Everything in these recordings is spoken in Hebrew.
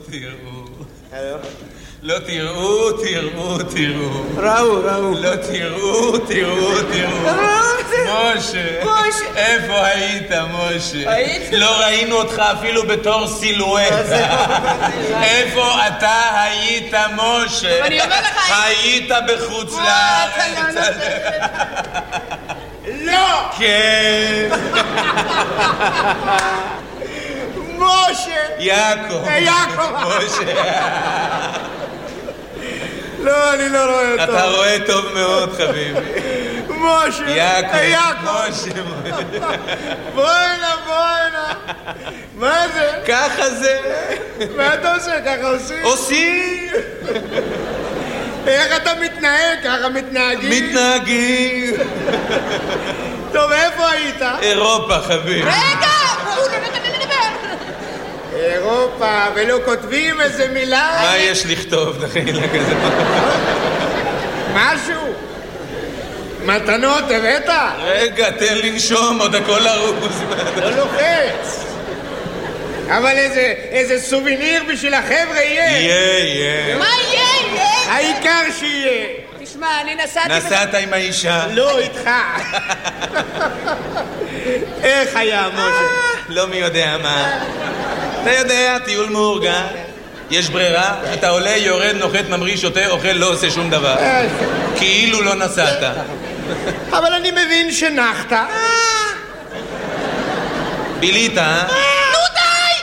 לא תראו, תראו. ראו. לא תראו. משה, איפה היית, משה? לא ראינו אותך אפילו בתור סילואטה. איפה אתה היית, משה? אני אומר לך... היית בחוץ לארץ. לא! כן. משה! יעקב. משה. לא, אני לא רואה אותו. אתה רואה טוב מאוד, חביבי. משה! יעקב. משה. בוא הנה. מה זה? ככה זה. מה אתה עושה? ככה עושים? איך אתה מתנהג? ככה מתנהגים. טוב, איפה היית? אירופה, חביבי. רגע! הוא לא נתן לי לדבר. אירופה, ולא כותבים איזה מילה? מה יש לכתוב, דחילה כזה? משהו? מתנות הבאת? רגע, תן לנשום, עוד הכל ארוז. לא לוחץ. אבל איזה סוביניר בשביל החבר'ה יהיה. מה יהיה? העיקר שיהיה. תשמע, אני נסעתי... נסעת עם האישה? לא איתך. איך היה, משה? לא מי יודע מה. אתה יודע, טיול מאורגן. יש ברירה? אתה עולה, יורד, נוחת, ממריא, שותה, אוכל, לא עושה שום דבר. כאילו לא נסעת. אבל אני מבין שנחת. בילית, אה? נו די!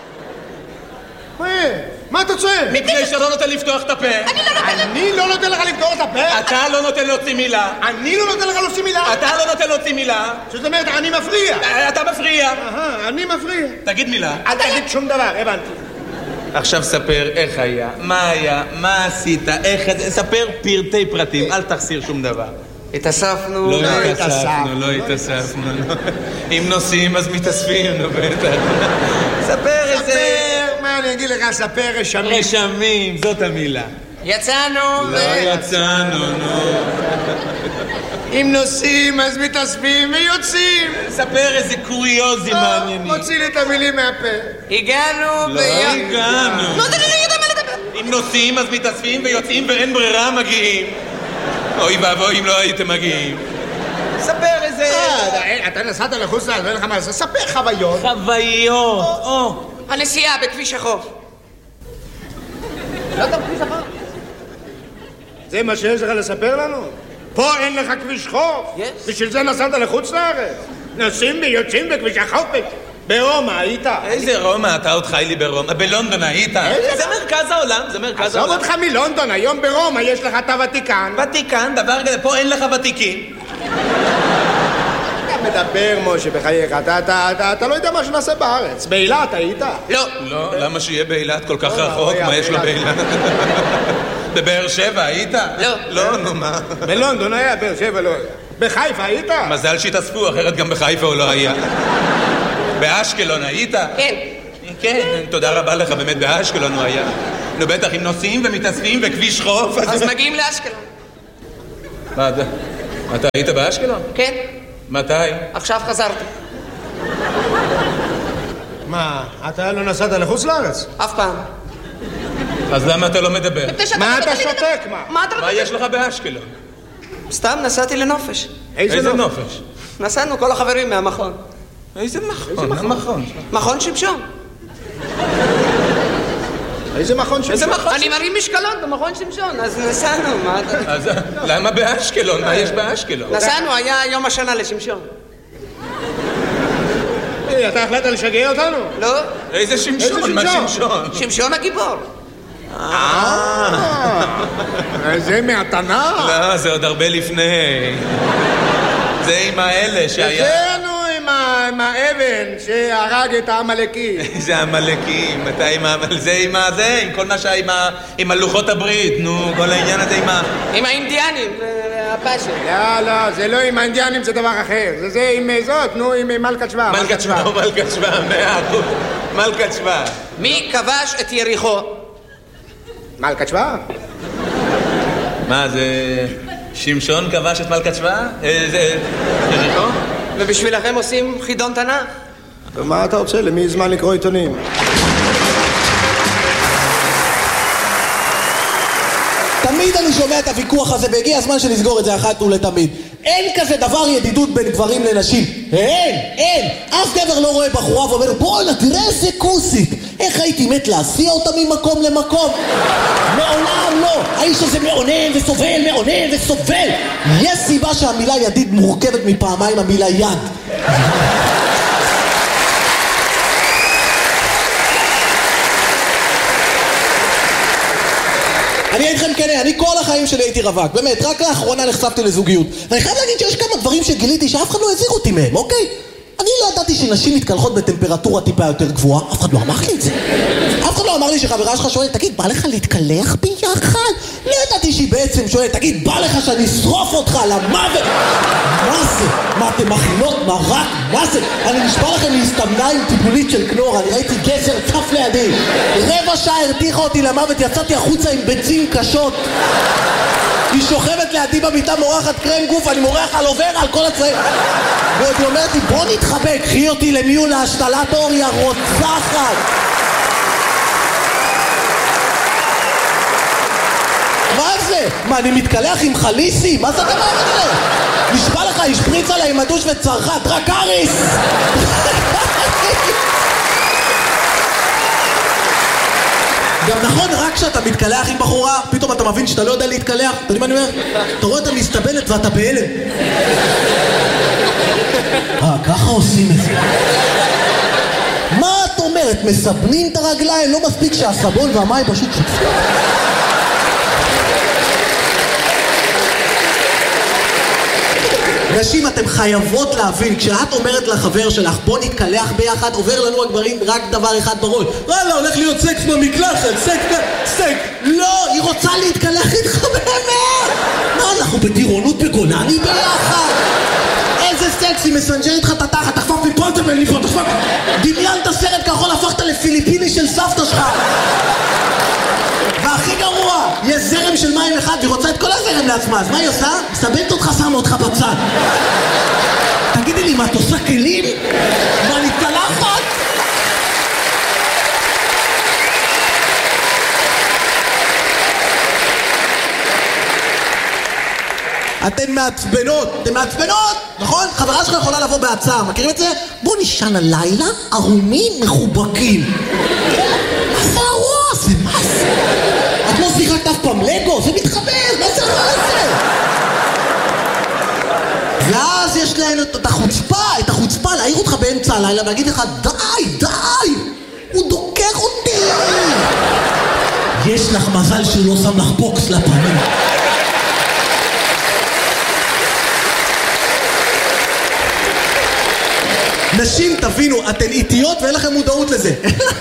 מה אתה צועק? מפני שלא נותן לפתוח את הפה. אני לא נותן לך לפתור את הפה? אתה לא נותן להוציא מילה. אני לא נותן לך להוציא מילה? אתה לא נותן להוציא מילה. זאת אומרת, אני מפריע. אתה מפריע. אני מפריע. תגיד מילה. אל תגיד שום דבר, הבנתי. עכשיו ספר איך היה, מה היה, מה עשית, איך... ספר פרטי פרטים, אל תחסיר שום דבר. התאספנו. לא התאספנו. אם נוסעים אז מתאספים, נו בטח. ספר איזה... מה אני אגיד לך? ספר רשמים. רשמים, זאת המילה. יצאנו. לא יצאנו, נו. אם נוסעים אז מתאספים ויוצאים. ספר איזה קוריוזים מעניינים. מוציא לי את המילים מהפה. הגענו לא הגענו. לא יודע מה לדבר. אם נוסעים אז מתאספים ויוצאים ואין ברירה מגיעים. אוי ואבוי אם לא הייתם מגיעים. ספר איזה... אתה נסעת לחוץ לארץ, אין לך מה לעשות. ספר חוויות. חוויות. הנסיעה בכביש החוף. לא אתה בכביש החוף? זה מה שיש לך לספר לנו? פה אין לך כביש חוף? בשביל זה נסעת לחוץ לארץ? נוסעים ויוצאים בכביש החוף? ברומא היית? איזה רומא? אתה עוד חי לי ברומא. בלונדון היית? זה מרכז העולם, זה מרכז העולם. עזוב אותך מלונדון, היום ברומא יש לך את הוותיקן. ותיקן, דבר כזה, פה אין לך ותיקים. אתה מדבר, משה, בחייך, אתה לא יודע מה שנעשה בארץ. באילת היית? לא, למה שיהיה באילת כל כך רחוק? מה יש לו באילת? בבאר שבע היית? לא, נו מה? בלונדון היה, באר שבע לא היה. בחיפה היית? מזל שהתאספו, אחרת גם בחיפה הוא לא היה. באשקלון היית? כן, תודה רבה לך, באמת באשקלון הוא היה. נו בטח, אם נוסעים ומתאספים בכביש חוף... אז מגיעים לאשקלון. מה, אתה היית באשקלון? כן. מתי? עכשיו חזרתי. מה, אתה לא נסעת לחוץ לארץ? אף פעם. אז למה אתה לא מדבר? מה אתה שותק, מה? מה יש לך באשקלון? סתם נסעתי לנופש. איזה נופש? נסענו כל החברים מהמכון. איזה מכון? מכון שמשון. איזה מכון שמשון? אני מרים משקלות במכון שמשון, אז נסענו. אז למה באשקלון? מה יש באשקלון? נסענו, היה יום השנה לשמשון. אתה החלטת לשגע אותנו? לא. איזה שמשון? מה שמשון? שמשון הגיבור. זה מהתנ"ך? לא, זה עוד הרבה לפני. זה עם האלה שהיה... זה נו עם האבן שהרג את העמלקים. זה העמלקים, זה עם הזה, עם כל מה שהיה עם הלוחות הברית, נו, כל העניין הזה עם האינדיאנים, הפאשן. לא, זה לא עם האינדיאנים, זה דבר אחר. זה עם זאת, נו, עם מלכת שבא. מלכת שבא, 100%. מלכת שבא. מי כבש את יריחו? מלכת שבא? מה, זה... שמשון כבש את מלכת שבא? זה... יריחו? ובשבילכם עושים חידון תנ"ך? מה אתה רוצה? למי זמן לקרוא עיתונים? תמיד אני שומע את הוויכוח הזה, והגיע הזמן שנסגור את זה אחת ולתמיד. אין כזה דבר ידידות בין גברים לנשים. אין. אף גבר לא רואה בחורה ואומר, בוא'נה, תראה איזה כוסית. איך הייתי מת להסיע אותה ממקום למקום? מעולם לא. האיש הזה מעונן וסובל. יש סיבה שהמילה ידיד מורכבת מפעמיים המילה יד. אני אגיד לכם כן, אני כל החיים שלי הייתי רווק, באמת, רק לאחרונה נחשפתי לזוגיות. ואני חייב להגיד שיש כמה דברים שגיליתי שאף אחד לא הזהיר אותי מהם, אוקיי? אני לא ידעתי שנשים מתקלחות בטמפרטורה טיפה יותר גבוהה, אף אחד לא אמר לי את זה. אף אחד לא אמר לי שחברה שלך שואלת, תגיד, בא לך להתקלח ביחד? לא ידעתי שהיא בעצם שואלת, תגיד, בא לך שאני אשרוף אותך למוות? מה זה? מה אתם מכינות מרק? מה זה? אני נשבע לכם להסתמנה עם טיפולית של כנור, אני ראיתי גזר צף לידי. 15 שעה הרתיחה אותי למוות, יצאתי החוצה עם ביצים קשות. היא שוכבת לידי במיטה, מורחת קרם גוף, אני מורח על עובר על כל הצעים. ועוד היא אומרת לי, בוא נתחבק, קחי אותי למיון להשתלת אור, היא הרוצחת. מה זה? מה, אני מתקלח עם חליסי? מה זה הדבר הזה? נשבע לך, השפריץ עליי עם הדוש וצרחה, דרקריס! גם נכון, רק כשאתה מתקלח עם בחורה, פתאום אתה מבין שאתה לא יודע להתקלח. אתה יודע מה אני אומר? אתה רואה אותה מסתבנת ואתה בהלם. ככה עושים את זה. מה את אומרת? מסבנים את הרגליים? לא מספיק שהסבון והמים פשוט שותפים. נשים, אתם חייבות להבין, כשאת אומרת לחבר שלך, בוא נתקלח ביחד, עובר לנו הגברים רק דבר אחד בראש. וואלה, הולך להיות סקס במקלחת, סקס. לא, היא רוצה להתקלח איתך באמת. מה, אנחנו בטירונות בגולני ביחד? איזה סקס, היא מסנג'ר איתך את התחת, תחפף מפולטמן לי פה, תחפף. דמיינת סרט כחול, הפכת לפיליפיני של סבתא שלך. והכי גרוע, יש זרם של מים אחד והיא רוצה את כל הזרם לעצמה, אז מה היא עושה? מסבנת אותך, שמה אותך בצד. תגידי לי, מה את עושה כלים? מה נתקלחת? אתן מעצבנות, נכון? חברה שלך יכולה לבוא בהצעה, מכירים את זה? בוא נשען הלילה, ערומים מחובקים. מה זה הרוע הזה? מה זה? את לא שיחקת אף פעם לגו? זה מתחבר, מה זה הרע הזה? ואז יש להן את החוצפה להעיר אותך באמצע הלילה ולהגיד לך, די, הוא דוקר אותי. יש לך מזל שהוא לא שם לך בוקס לפנים. נשים, תבינו, אתן איטיות ואין לכם מודעות לזה.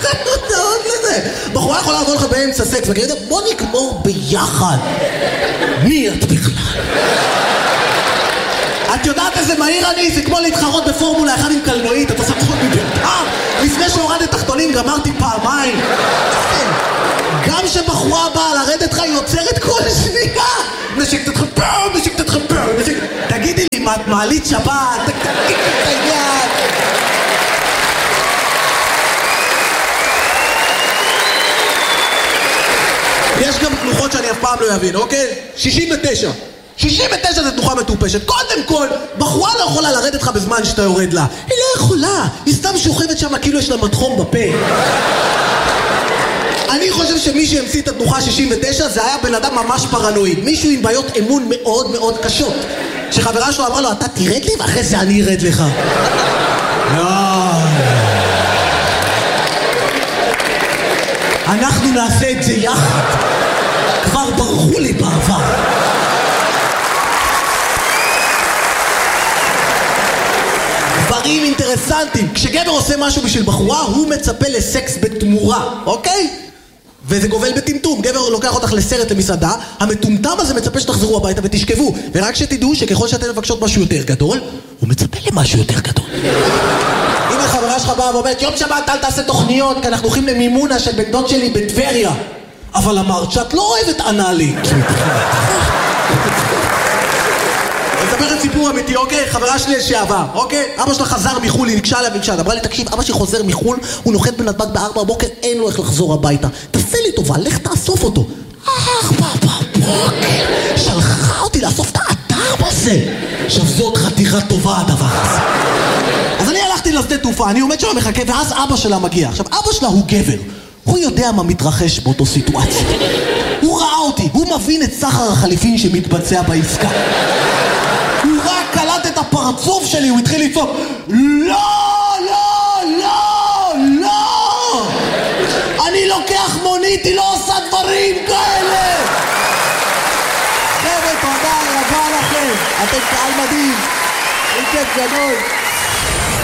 בחורה יכולה לבוא לך באמצע סקס וכאלה, בוא נגמור ביחד. מי את בכלל? את יודעת איזה מהיר אני? זה כמו להתחרות בפורמולה 1 עם קלנועית. אתה עושה תחרות מביתם. לפני שהורדת תחתונים גמרתי פעמיים. גם שבחורה באה לרדת לך היא יוצרת כל שנייה. נשיק תתחם פה. תגידי לי, מה את מעלית שבת? תגידי את היד. יש גם תנוחות שאני אף פעם לא אבין, אוקיי? 69 זה תנוחה מטופשת. קודם כל, בחורה לא יכולה לרדת לך בזמן שאתה יורד לה. היא לא יכולה. היא סתם שוכבת שם כאילו יש לה מתחום בפה. אני חושב שמי שהמציא את התנוחה 69 זה היה בן אדם ממש פרנואיד. מישהו עם בעיות אמון מאוד מאוד קשות. שחברה שלו אמרה לו, אתה תרד לי ואחרי זה אני ארד לך. אנחנו נעשה את זה יחד. כבר ברחו לי בעבר. דברים אינטרסנטים. כשגבר עושה משהו בשביל בחורה, הוא מצפה לסקס בתמורה, אוקיי? וזה גובל בטמטום. גבר לוקח אותך לסרט למסעדה, המטומטם הזה מצפה שתחזרו הביתה ותשכבו. ורק שתדעו שככל שאתם מבקשות משהו יותר גדול, הוא מצפה למשהו יותר גדול. אם החברה שלך באה ואומרת, יום שבת אל תעשה תוכניות, כי אנחנו הולכים למימונה של בן דוד שלי בטבריה. אבל אמרת שאת לא אוהבת אנאלי. אספר את סיפור אמיתי, אוקיי? חברה שלי לשעבר, אוקיי? אבא שלה חזר מחול, היא נקשה עליה ונקשה. אמרה לי, תקשיב, אבא שלי חוזר מחול, הוא נוחת בנתב"ג ב4 בבוקר, אין לו איך לחזור הביתה. תעשה לי טובה, לך תאסוף אותו. פאפה. בבוקר שלחה אותי לאסוף את האתר הזה. עכשיו זאת חתיכה טובה הדבר הזה. אז אני הלכתי לשדה תעופה, אני עומד שם מחכה, ואז אבא שלה מגיע. עכשיו אבא שלה הוא גבר, הוא יודע מה מתרחש באותו סיטואציה. הוא ראה אותי, הוא מבין את סחר החליפין שמתבצע בעסקה. הוא רק קלט את הפרצוף שלי, הוא התחיל לצעוק לא, לא, לא, לא, אני לוקח מונית, היא לא עושה דברים כאלה. חבר'ה, תודה רבה לכם, אתם קהל מדהים, כיף גדול.